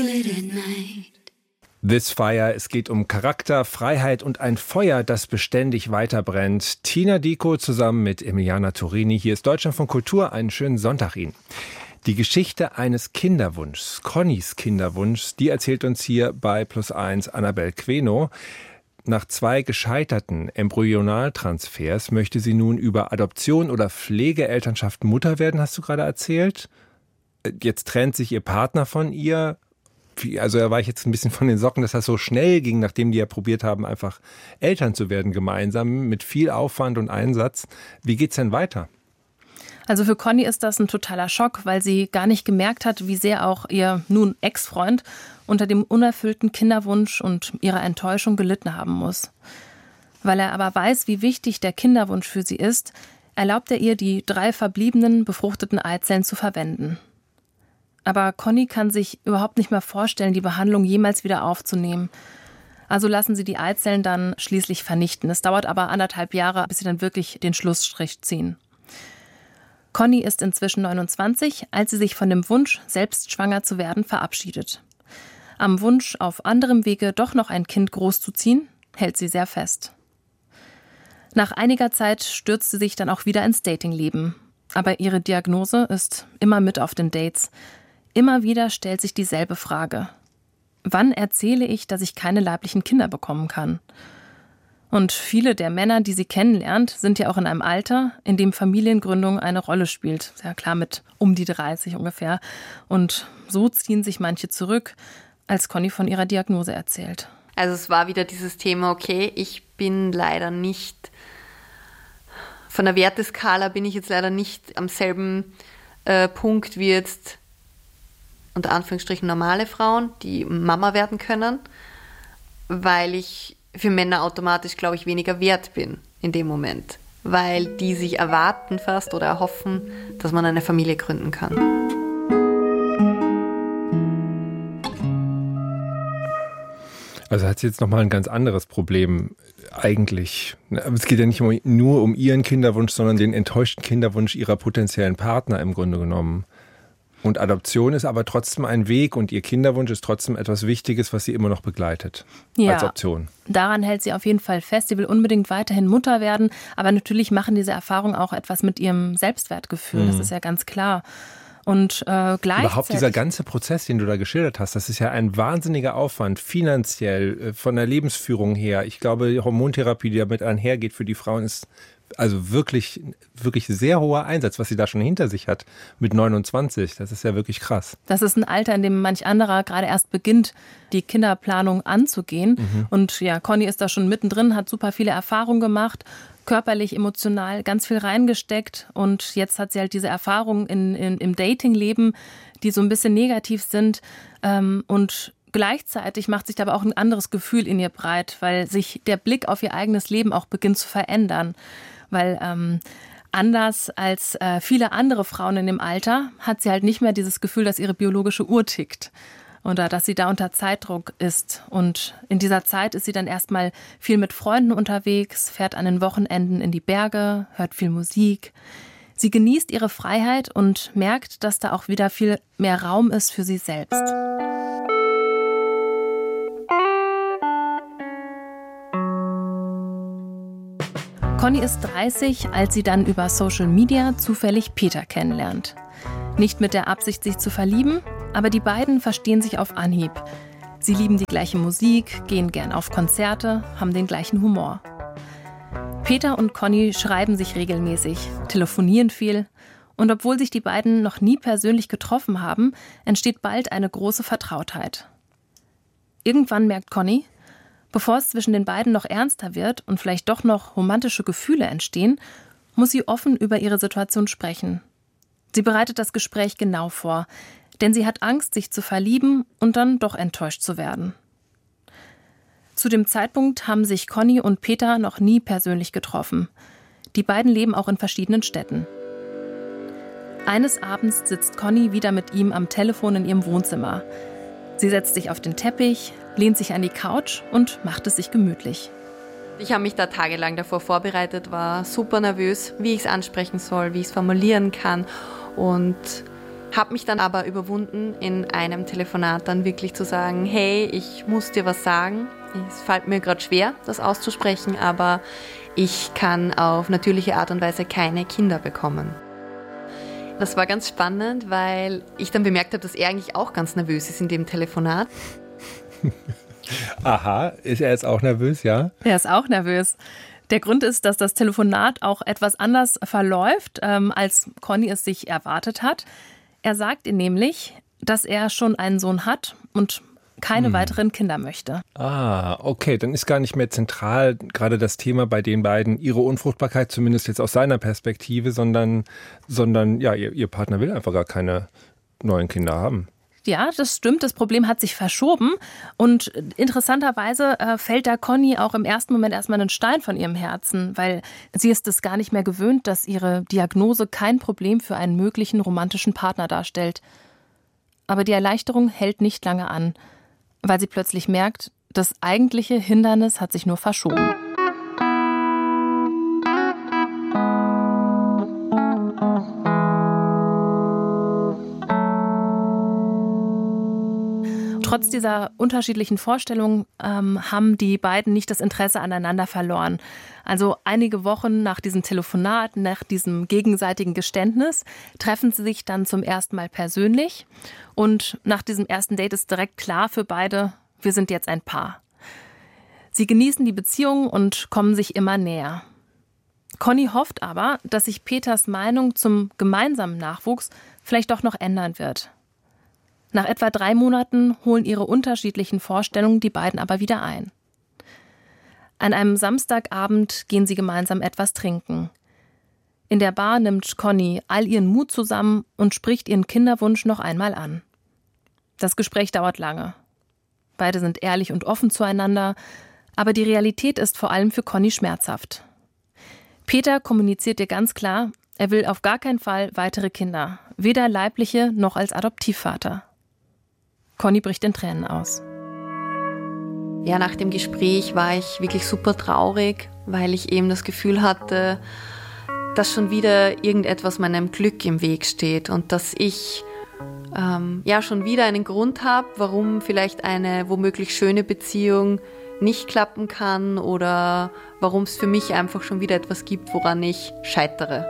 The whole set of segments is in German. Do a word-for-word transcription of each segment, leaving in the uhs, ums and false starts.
This Fire, es geht um Charakter, Freiheit und ein Feuer, das beständig weiterbrennt. Tina Dicko zusammen mit Emiliana Turini. Hier ist Deutschlandfunk Kultur. Einen schönen Sonntag Ihnen. Die Geschichte eines Kinderwunschs, Connys Kinderwunsch, die erzählt uns hier bei Plus eins Annabel Queno. Nach zwei gescheiterten Embryonaltransfers möchte sie nun über Adoption oder Pflegeelternschaft Mutter werden, hast du gerade erzählt. Jetzt trennt sich ihr Partner von ihr. Also da war ich jetzt ein bisschen von den Socken, dass das so schnell ging, nachdem die ja probiert haben, einfach Eltern zu werden gemeinsam, mit viel Aufwand und Einsatz. Wie geht's denn weiter? Also für Conny ist das ein totaler Schock, weil sie gar nicht gemerkt hat, wie sehr auch ihr nun Ex-Freund unter dem unerfüllten Kinderwunsch und ihrer Enttäuschung gelitten haben muss. Weil er aber weiß, wie wichtig der Kinderwunsch für sie ist, erlaubt er ihr, die drei verbliebenen befruchteten Eizellen zu verwenden. Aber Conny kann sich überhaupt nicht mehr vorstellen, die Behandlung jemals wieder aufzunehmen. Also lassen sie die Eizellen dann schließlich vernichten. Es dauert aber anderthalb Jahre, bis sie dann wirklich den Schlussstrich ziehen. Conny ist inzwischen neunundzwanzig, als sie sich von dem Wunsch, selbst schwanger zu werden, verabschiedet. Am Wunsch, auf anderem Wege doch noch ein Kind großzuziehen, hält sie sehr fest. Nach einiger Zeit stürzt sie sich dann auch wieder ins Datingleben. Aber ihre Diagnose ist immer mit auf den Dates. Immer wieder stellt sich dieselbe Frage. Wann erzähle ich, dass ich keine leiblichen Kinder bekommen kann? Und viele der Männer, die sie kennenlernt, sind ja auch in einem Alter, in dem Familiengründung eine Rolle spielt. Sehr klar, mit um die dreißig ungefähr. Und so ziehen sich manche zurück, als Conny von ihrer Diagnose erzählt. Also es war wieder dieses Thema, okay, ich bin leider nicht, von der Werteskala bin ich jetzt leider nicht am selben äh, Punkt wie jetzt unter Anführungsstrichen normale Frauen, die Mama werden können, weil ich für Männer automatisch, glaube ich, weniger wert bin in dem Moment, weil die sich erwarten fast oder erhoffen, dass man eine Familie gründen kann. Also hat sie jetzt nochmal ein ganz anderes Problem eigentlich. Es geht ja nicht nur um ihren Kinderwunsch, sondern den enttäuschten Kinderwunsch ihrer potenziellen Partner im Grunde genommen. Und Adoption ist aber trotzdem ein Weg und ihr Kinderwunsch ist trotzdem etwas Wichtiges, was sie immer noch begleitet ja, als Option. Daran hält sie auf jeden Fall fest. Sie will unbedingt weiterhin Mutter werden, aber natürlich machen diese Erfahrungen auch etwas mit ihrem Selbstwertgefühl, mhm. das ist ja ganz klar. Und äh, gleichzeitig... Überhaupt dieser ganze Prozess, den du da geschildert hast, das ist ja ein wahnsinniger Aufwand, finanziell, von der Lebensführung her. Ich glaube, die Hormontherapie, die damit einhergeht für die Frauen, ist also wirklich, wirklich sehr hoher Einsatz, was sie da schon hinter sich hat mit neunundzwanzig. Das ist ja wirklich krass. Das ist ein Alter, in dem manch anderer gerade erst beginnt, die Kinderplanung anzugehen. Mhm. Und ja, Conny ist da schon mittendrin, hat super viele Erfahrungen gemacht, körperlich, emotional, ganz viel reingesteckt. Und jetzt hat sie halt diese Erfahrungen in, in, im Datingleben, die so ein bisschen negativ sind. Ähm, und gleichzeitig macht sich aber auch ein anderes Gefühl in ihr breit, weil sich der Blick auf ihr eigenes Leben auch beginnt zu verändern. Weil ähm, anders als äh, viele andere Frauen in dem Alter hat sie halt nicht mehr dieses Gefühl, dass ihre biologische Uhr tickt oder dass sie da unter Zeitdruck ist. Und in dieser Zeit ist sie dann erstmal viel mit Freunden unterwegs, fährt an den Wochenenden in die Berge, hört viel Musik. Sie genießt ihre Freiheit und merkt, dass da auch wieder viel mehr Raum ist für sie selbst. Conny ist dreißig, als sie dann über Social Media zufällig Peter kennenlernt. Nicht mit der Absicht, sich zu verlieben, aber die beiden verstehen sich auf Anhieb. Sie lieben die gleiche Musik, gehen gern auf Konzerte, haben den gleichen Humor. Peter und Conny schreiben sich regelmäßig, telefonieren viel. Und obwohl sich die beiden noch nie persönlich getroffen haben, entsteht bald eine große Vertrautheit. Irgendwann merkt Conny, bevor es zwischen den beiden noch ernster wird und vielleicht doch noch romantische Gefühle entstehen, muss sie offen über ihre Situation sprechen. Sie bereitet das Gespräch genau vor, denn sie hat Angst, sich zu verlieben und dann doch enttäuscht zu werden. Zu dem Zeitpunkt haben sich Conny und Peter noch nie persönlich getroffen. Die beiden leben auch in verschiedenen Städten. Eines Abends sitzt Conny wieder mit ihm am Telefon in ihrem Wohnzimmer. Sie setzt sich auf den Teppich, lehnt sich an die Couch und macht es sich gemütlich. Ich habe mich da tagelang davor vorbereitet, war super nervös, wie ich es ansprechen soll, wie ich es formulieren kann. Und Habe mich dann aber überwunden, in einem Telefonat dann wirklich zu sagen, hey, ich muss dir was sagen. Es fällt mir gerade schwer, das auszusprechen, aber ich kann auf natürliche Art und Weise keine Kinder bekommen. Das war ganz spannend, weil ich dann bemerkt habe, dass er eigentlich auch ganz nervös ist in dem Telefonat. Aha, ist er jetzt auch nervös, ja? Er ist auch nervös. Der Grund ist, dass das Telefonat auch etwas anders verläuft, ähm, als Conny es sich erwartet hat. Er sagt ihr nämlich, dass er schon einen Sohn hat und keine hm. weiteren Kinder möchte. Ah, okay, dann ist gar nicht mehr zentral gerade das Thema bei den beiden, ihre Unfruchtbarkeit, zumindest jetzt aus seiner Perspektive, sondern, sondern ja, ihr, ihr Partner will einfach gar keine neuen Kinder haben. Ja, das stimmt. Das Problem hat sich verschoben. Und interessanterweise äh, fällt da Conny auch im ersten Moment erstmal ein Stein von ihrem Herzen, weil sie ist es gar nicht mehr gewöhnt, dass ihre Diagnose kein Problem für einen möglichen romantischen Partner darstellt. Aber die Erleichterung hält nicht lange an, weil sie plötzlich merkt, das eigentliche Hindernis hat sich nur verschoben. Trotz dieser unterschiedlichen Vorstellungen ähm, haben die beiden nicht das Interesse aneinander verloren. Also einige Wochen nach diesem Telefonat, nach diesem gegenseitigen Geständnis, treffen sie sich dann zum ersten Mal persönlich. Und nach diesem ersten Date ist direkt klar für beide, wir sind jetzt ein Paar. Sie genießen die Beziehung und kommen sich immer näher. Conny hofft aber, dass sich Peters Meinung zum gemeinsamen Nachwuchs vielleicht doch noch ändern wird. Nach etwa drei Monaten holen ihre unterschiedlichen Vorstellungen die beiden aber wieder ein. An einem Samstagabend gehen sie gemeinsam etwas trinken. In der Bar nimmt Conny all ihren Mut zusammen und spricht ihren Kinderwunsch noch einmal an. Das Gespräch dauert lange. Beide sind ehrlich und offen zueinander, aber die Realität ist vor allem für Conny schmerzhaft. Peter kommuniziert ihr ganz klar, er will auf gar keinen Fall weitere Kinder, weder leibliche noch als Adoptivvater. Conny bricht in Tränen aus. Ja, nach dem Gespräch war ich wirklich super traurig, weil ich eben das Gefühl hatte, dass schon wieder irgendetwas meinem Glück im Weg steht und dass ich ähm, ja schon wieder einen Grund habe, warum vielleicht eine womöglich schöne Beziehung nicht klappen kann oder warum es für mich einfach schon wieder etwas gibt, woran ich scheitere.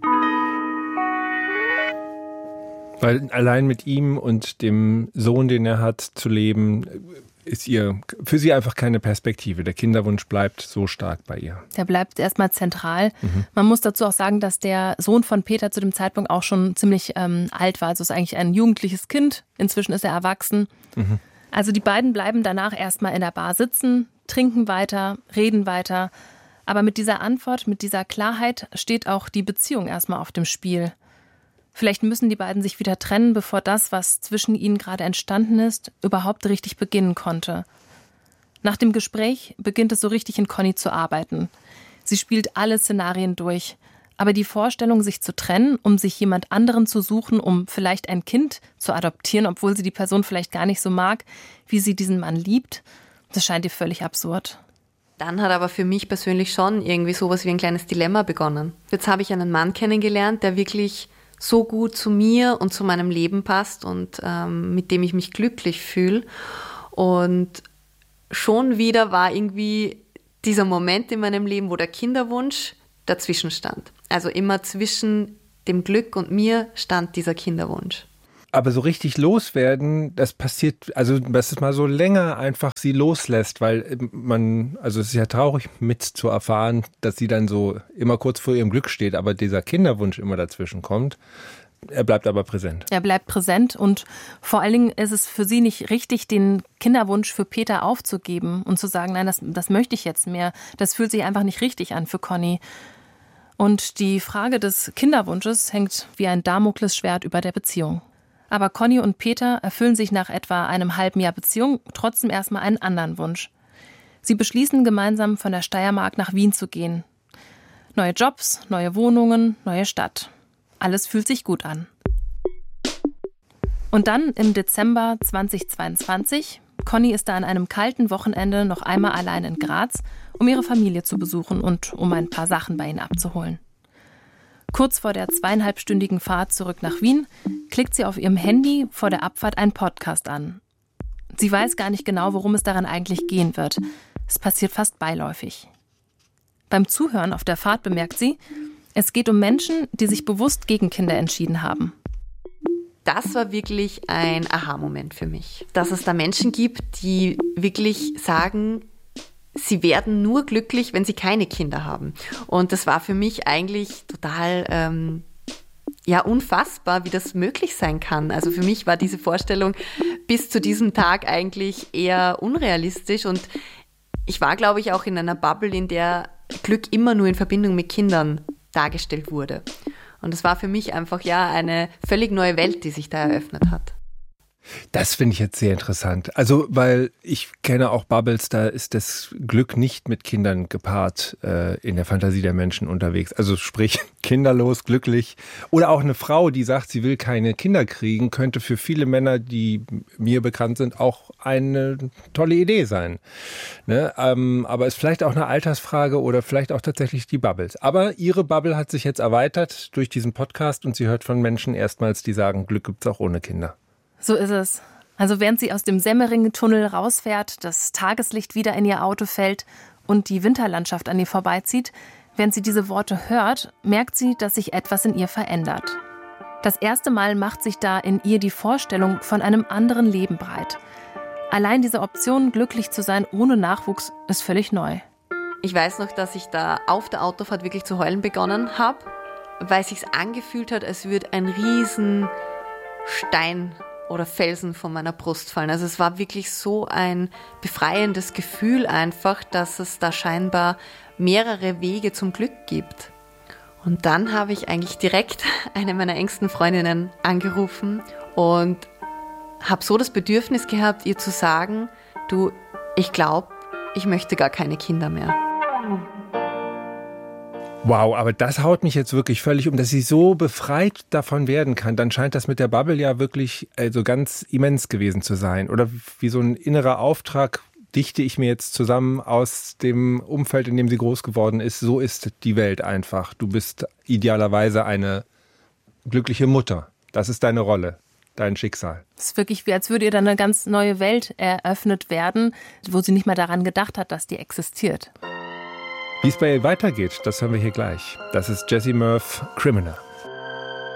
Weil allein mit ihm und dem Sohn, den er hat, zu leben, ist ihr für sie einfach keine Perspektive. Der Kinderwunsch bleibt so stark bei ihr. Der bleibt erstmal zentral. Mhm. Man muss dazu auch sagen, dass der Sohn von Peter zu dem Zeitpunkt auch schon ziemlich ähm, alt war. Also ist eigentlich ein jugendliches Kind. Inzwischen ist er erwachsen. Mhm. Also die beiden bleiben danach erstmal in der Bar sitzen, trinken weiter, reden weiter. Aber mit dieser Antwort, mit dieser Klarheit steht auch die Beziehung erstmal auf dem Spiel. Vielleicht müssen die beiden sich wieder trennen, bevor das, was zwischen ihnen gerade entstanden ist, überhaupt richtig beginnen konnte. Nach dem Gespräch beginnt es so richtig in Conny zu arbeiten. Sie spielt alle Szenarien durch. Aber die Vorstellung, sich zu trennen, um sich jemand anderen zu suchen, um vielleicht ein Kind zu adoptieren, obwohl sie die Person vielleicht gar nicht so mag, wie sie diesen Mann liebt, das scheint ihr völlig absurd. Dann hat aber für mich persönlich schon irgendwie sowas wie ein kleines Dilemma begonnen. Jetzt habe ich einen Mann kennengelernt, der wirklich so gut zu mir und zu meinem Leben passt und ähm, mit dem ich mich glücklich fühle. Und schon wieder war irgendwie dieser Moment in meinem Leben, wo der Kinderwunsch dazwischen stand. Also immer zwischen dem Glück und mir stand dieser Kinderwunsch. Aber so richtig loswerden, das passiert, also dass es mal so länger einfach sie loslässt, weil man, also es ist ja traurig mit zu erfahren, dass sie dann so immer kurz vor ihrem Glück steht, aber dieser Kinderwunsch immer dazwischen kommt. Er bleibt aber präsent. Er bleibt präsent und vor allen Dingen ist es für sie nicht richtig, den Kinderwunsch für Peter aufzugeben und zu sagen, nein, das, das möchte ich jetzt mehr. Das fühlt sich einfach nicht richtig an für Conny. Und die Frage des Kinderwunsches hängt wie ein Damoklesschwert über der Beziehung. Aber Conny und Peter erfüllen sich nach etwa einem halben Jahr Beziehung trotzdem erstmal einen anderen Wunsch. Sie beschließen gemeinsam von der Steiermark nach Wien zu gehen. Neue Jobs, neue Wohnungen, neue Stadt. Alles fühlt sich gut an. Und dann im Dezember zweitausendzweiundzwanzig, Conny ist da an einem kalten Wochenende noch einmal allein in Graz, um ihre Familie zu besuchen und um ein paar Sachen bei ihnen abzuholen. Kurz vor der zweieinhalbstündigen Fahrt zurück nach Wien klickt sie auf ihrem Handy vor der Abfahrt einen Podcast an. Sie weiß gar nicht genau, worum es daran eigentlich gehen wird. Es passiert fast beiläufig. Beim Zuhören auf der Fahrt bemerkt sie, es geht um Menschen, die sich bewusst gegen Kinder entschieden haben. Das war wirklich ein Aha-Moment für mich. Dass es da Menschen gibt, die wirklich sagen, sie werden nur glücklich, wenn sie keine Kinder haben. Und das war für mich eigentlich total ähm, ja, unfassbar, wie das möglich sein kann. Also für mich war diese Vorstellung bis zu diesem Tag eigentlich eher unrealistisch. Und ich war, glaube ich, auch in einer Bubble, in der Glück immer nur in Verbindung mit Kindern dargestellt wurde. Und es war für mich einfach ja eine völlig neue Welt, die sich da eröffnet hat. Das finde ich jetzt sehr interessant. Also, weil ich kenne auch Bubbles, da ist das Glück nicht mit Kindern gepaart äh, in der Fantasie der Menschen unterwegs. Also sprich, kinderlos, glücklich. Oder auch eine Frau, die sagt, sie will keine Kinder kriegen, könnte für viele Männer, die mir bekannt sind, auch eine tolle Idee sein. Ne? Ähm, aber ist vielleicht auch eine Altersfrage oder vielleicht auch tatsächlich die Bubbles. Aber ihre Bubble hat sich jetzt erweitert durch diesen Podcast und sie hört von Menschen erstmals, die sagen, Glück gibt's auch ohne Kinder. So ist es. Also während sie aus dem Semmering-Tunnel rausfährt, das Tageslicht wieder in ihr Auto fällt und die Winterlandschaft an ihr vorbeizieht, während sie diese Worte hört, merkt sie, dass sich etwas in ihr verändert. Das erste Mal macht sich da in ihr die Vorstellung von einem anderen Leben breit. Allein diese Option, glücklich zu sein ohne Nachwuchs, ist völlig neu. Ich weiß noch, dass ich da auf der Autofahrt wirklich zu heulen begonnen habe, weil es sich angefühlt hat, als würde ein riesen Stein oder Felsen von meiner Brust fallen. Also es war wirklich so ein befreiendes Gefühl einfach, dass es da scheinbar mehrere Wege zum Glück gibt. Und dann habe ich eigentlich direkt eine meiner engsten Freundinnen angerufen und habe so das Bedürfnis gehabt, ihr zu sagen, du, ich glaube, ich möchte gar keine Kinder mehr. Wow, aber das haut mich jetzt wirklich völlig um, dass sie so befreit davon werden kann. Dann scheint das mit der Bubble ja wirklich also ganz immens gewesen zu sein. Oder wie so ein innerer Auftrag, dichte ich mir jetzt zusammen aus dem Umfeld, in dem sie groß geworden ist. So ist die Welt einfach. Du bist idealerweise eine glückliche Mutter. Das ist deine Rolle, dein Schicksal. Es ist wirklich wie, als würde ihr dann eine ganz neue Welt eröffnet werden, wo sie nicht mal daran gedacht hat, dass die existiert. Wie es bei ihr weitergeht, das hören wir hier gleich. Das ist Jessie Murph, Criminal.